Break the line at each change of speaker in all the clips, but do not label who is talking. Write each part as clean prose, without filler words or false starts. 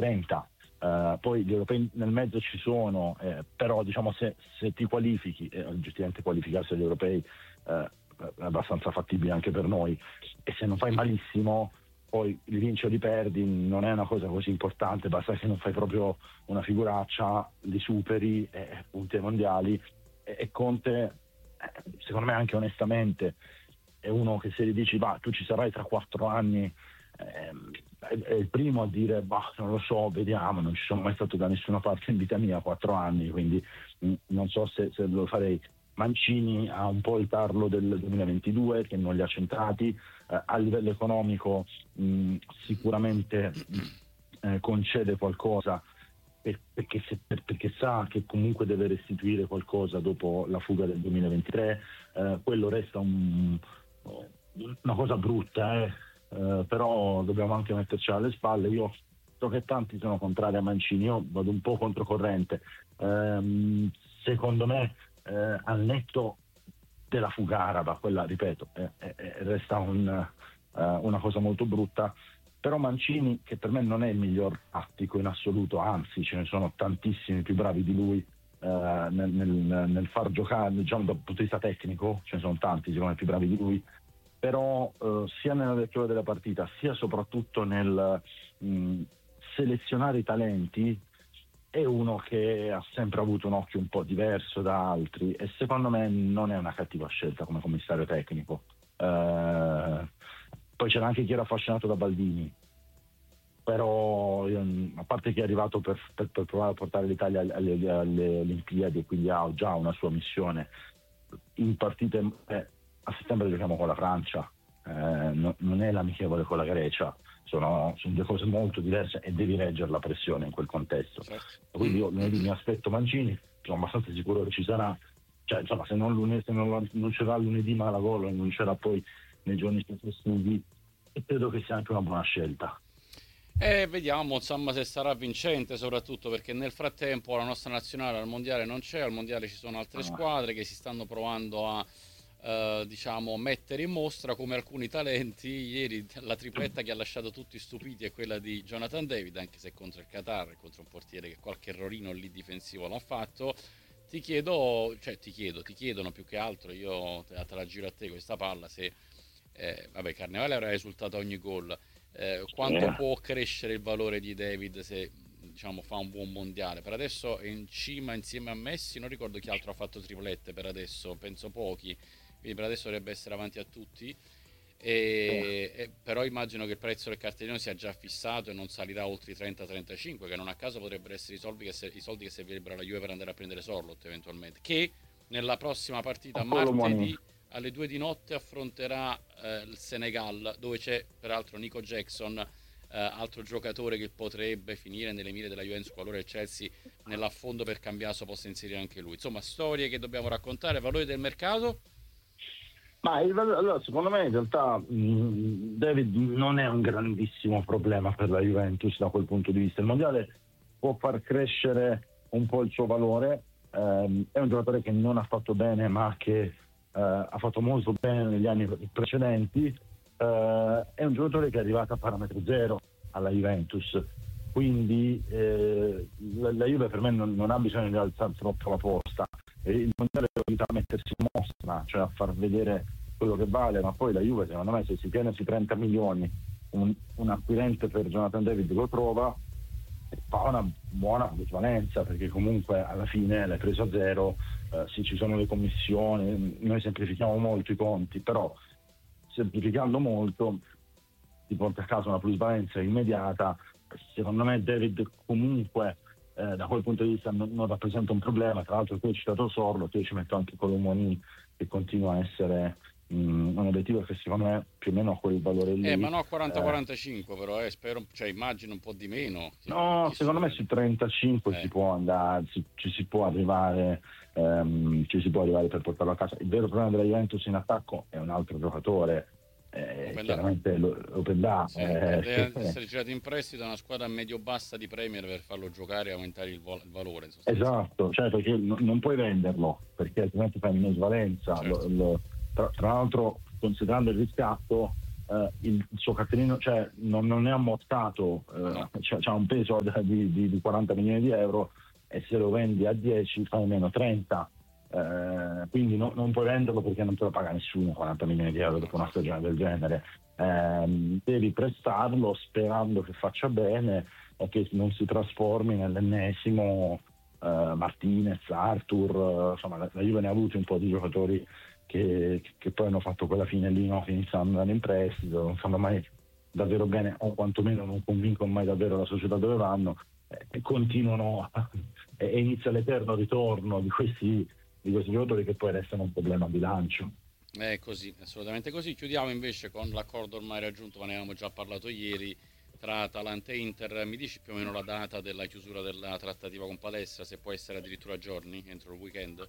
30. Poi gli europei nel mezzo ci sono, però diciamo se ti qualifichi, oggettivamente qualificarsi agli europei è abbastanza fattibile anche per noi, e se non fai malissimo poi li vinci o li perdi, non è una cosa così importante, basta che non fai proprio una figuraccia, li superi, punti ai mondiali, e Conte secondo me anche onestamente è uno che se gli dici tu ci sarai tra 4 anni, è il primo a dire non lo so, vediamo, non ci sono mai stato da nessuna parte in vita mia 4 anni, quindi non so se lo farei. Mancini ha un po' il tarlo del 2022 che non li ha centrati, a livello economico sicuramente concede qualcosa perché sa che comunque deve restituire qualcosa dopo la fuga del 2023, quello resta una cosa brutta, però dobbiamo anche metterci alle spalle. Io so che tanti sono contrari a Mancini, io vado un po' controcorrente, secondo me al netto della fuga araba, quella ripeto resta una cosa molto brutta, però Mancini, che per me non è il miglior tattico in assoluto, anzi ce ne sono tantissimi più bravi di lui nel far giocare, diciamo dal punto di vista tecnico ce ne sono tanti secondo me più bravi di lui, però sia nella lettura della partita sia soprattutto nel selezionare i talenti è uno che ha sempre avuto un occhio un po' diverso da altri, e secondo me non è una cattiva scelta come commissario tecnico. Poi c'era anche chi era affascinato da Baldini, però a parte che è arrivato per provare a portare l'Italia alle Olimpiadi e quindi ha già una sua missione in partite, a settembre giochiamo con la Francia, non è l'amichevole con la Grecia, sono due cose molto diverse e devi reggere la pressione in quel contesto.
Certo.
Quindi io lunedì mi aspetto Mancini, sono abbastanza sicuro che ci sarà, cioè insomma se non c'era lunedì Malagolo e non c'era poi nei giorni successivi, e credo che sia anche una buona scelta.
Vediamo insomma se sarà vincente, soprattutto perché nel frattempo la nostra nazionale al mondiale non c'è, al mondiale ci sono altre squadre che si stanno provando a diciamo mettere in mostra, come alcuni talenti. Ieri la tripletta che ha lasciato tutti stupiti è quella di Jonathan David, anche se contro il Qatar, contro un portiere che qualche errorino lì difensivo l'ha fatto. Ti chiedono più che altro, io te la giro a te questa palla, se vabbè, Carnevale avrà risultato a ogni gol, quanto può crescere il valore di David se diciamo fa un buon mondiale. Per adesso è in cima insieme a Messi, non ricordo chi altro ha fatto triplette per adesso, penso pochi, quindi per adesso dovrebbe essere avanti a tutti, però immagino che il prezzo del cartellino sia già fissato e non salirà oltre i 30-35, che non a caso potrebbero essere i soldi che servirebbero alla Juve per andare a prendere Sorloth eventualmente, che nella prossima partita martedì alle 2 di notte affronterà il Senegal, dove c'è peraltro Nico Jackson, altro giocatore che potrebbe finire nelle mire della Juventus qualora il Chelsea nell'affondo per Cambiaso possa inserire anche lui. Insomma, storie che dobbiamo raccontare. Valori del mercato?
Ma allora, secondo me in realtà David non è un grandissimo problema per la Juventus da quel punto di vista. Il mondiale può far crescere un po' il suo valore, è un giocatore che non ha fatto bene ma che ha fatto molto bene negli anni precedenti, è un giocatore che è arrivato a parametro zero alla Juventus, quindi la Juve per me non ha bisogno di alzare troppo la posta, il mondiale è a mettersi in mostra, cioè a far vedere quello che vale, ma poi la Juve secondo me se si tiene sui 30 milioni un acquirente per Jonathan David lo trova, fa una buona plusvalenza, perché comunque alla fine l'hai preso a zero, sì ci sono le commissioni, noi semplifichiamo molto i conti, però semplificando molto ti porta a casa una plusvalenza immediata. Secondo me David comunque da quel punto di vista non rappresenta un problema. Tra l'altro tu hai citato Sorloth, io ci metto anche Colomoni, che continua a essere un obiettivo che secondo me più o meno ha quel valore lì,
ma no, 40-45 però spero, cioè immagino un po' di meno.
No, secondo me su 35 si può andare, ci si può arrivare per portarlo a casa. Il vero problema della Juventus in attacco è un altro giocatore, chiaramente l'Openda,
deve essere girato in prestito a una squadra medio-bassa di Premier per farlo giocare e aumentare il valore.
Esatto, cioè perché non puoi venderlo, perché altrimenti fai minusvalenza. Certo. Tra l'altro, considerando il riscatto, il suo cartellino, cioè non è ammortato,
No.
c'ha un peso di 40 milioni di euro, e se lo vendi a 10 fai meno 30. Quindi non puoi venderlo perché non te lo paga nessuno 40 milioni di euro dopo una stagione del genere. Devi prestarlo sperando che faccia bene e che non si trasformi nell'ennesimo Martinez, Arthur, insomma la Juve ne ha avuti un po' di giocatori che poi hanno fatto quella fine lì, no? Che iniziano ad andare in prestito, non fanno mai davvero bene, o quantomeno non convincono mai davvero la società dove vanno, e continuano e inizia l'eterno ritorno di questi giocatori che poi restano un problema a bilancio.
È così, assolutamente così. Chiudiamo invece con l'accordo ormai raggiunto, ma ne avevamo già parlato ieri, tra Atalanta e Inter. Mi dici più o meno la data della chiusura della trattativa con Palestra, se può essere addirittura giorni, entro il weekend?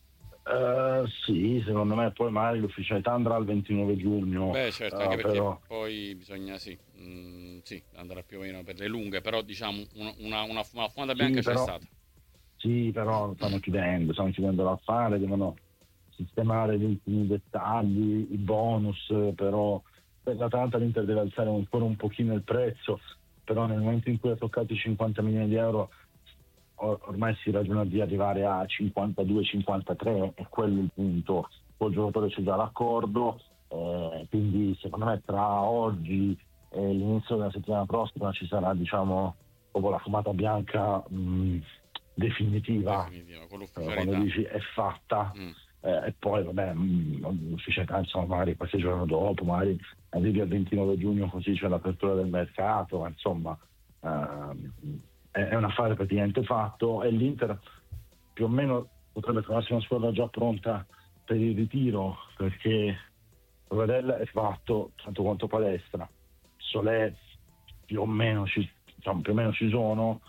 Sì, secondo me poi magari l'ufficialità andrà il 29 giugno,
Beh, certo, anche perché
però
poi bisogna, sì, sì, andrà più o meno per le lunghe, però diciamo una fumata bianca
sì,
c'è
però
stata.
Sì, però stanno chiudendo l'affare, devono sistemare gli ultimi dettagli, i bonus, però per l'Atalanta l'Inter deve alzare ancora un pochino il prezzo, però nel momento in cui ha toccato i 50 milioni di euro ormai si ragiona di arrivare a 52-53, e quello è il punto. Col giocatore c'è già l'accordo, quindi secondo me tra oggi e l'inizio della settimana prossima ci sarà, diciamo, proprio la fumata bianca definitiva,
Definitiva, con
quando
l'ufficialità.
dici è fatta,
Mm.
e poi vabbè, l'ufficialità insomma magari qualche giorno dopo, magari arrivi al 29 giugno, così c'è l'apertura del mercato, ma insomma ehm, è un affare praticamente fatto, e l'Inter più o meno potrebbe trovarsi una squadra già pronta per il ritiro, perché Provedel è fatto tanto quanto Palestra, Solé più o meno ci sono,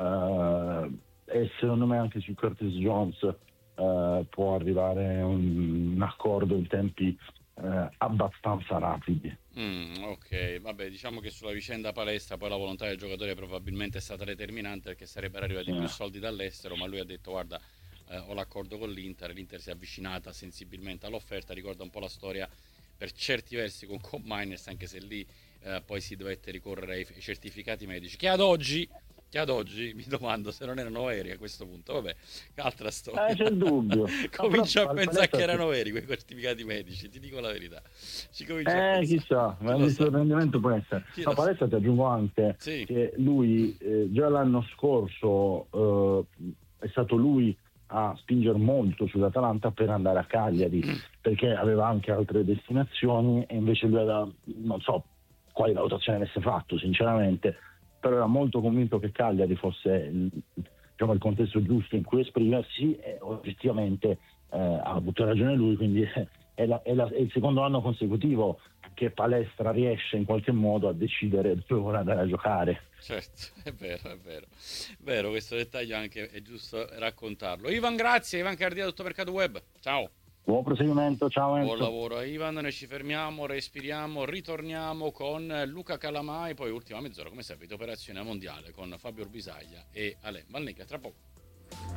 e secondo me anche su Curtis Jones può arrivare un accordo in tempi abbastanza rapidi.
Ok, vabbè, diciamo che sulla vicenda Palestra poi la volontà del giocatore probabilmente è stata determinante, perché sarebbero arrivati più
Sì.
soldi dall'estero, ma lui ha detto guarda, ho l'accordo con l'Inter si è avvicinata sensibilmente all'offerta, ricorda un po' la storia per certi versi con Cobb Miners, anche se lì poi si dovette ricorrere ai certificati medici, che ad oggi mi domando se non erano veri a questo punto, vabbè, altra storia.
C'è il dubbio. No, però
Comincio a pensare che
Palestra,
erano veri quei certificati medici, ti dico la verità. Ci comincio a pensare.
chissà,
Chi
ma
lo
visto
sa?
il rendimento può essere.
Chi
No,
lo sa?
Palestra ti aggiungo anche
Sì.
che lui già l'anno scorso è stato lui a spingere molto sull'Atalanta per andare a Cagliari, perché aveva anche altre destinazioni, e invece lui aveva, non so quali valutazioni avesse fatto sinceramente, però era molto convinto che Cagliari fosse diciamo, il contesto giusto in cui esprimersi, e oggettivamente ha avuto ragione lui, quindi è il secondo anno consecutivo che Palestra riesce in qualche modo a decidere dove vuole andare a giocare.
Certo, è vero, è vero. Vero, questo dettaglio anche è giusto raccontarlo. Ivan, grazie, Ivan Cardia, tutto Mercato Web. Ciao.
Buon proseguimento, ciao
Buon
Enzo.
lavoro a Ivan, ne ci fermiamo, respiriamo, ritorniamo con Luca Calamai, poi ultima mezz'ora come sempre, operazione mondiale con Fabio Orbisaglia e Ale Malnica, tra poco.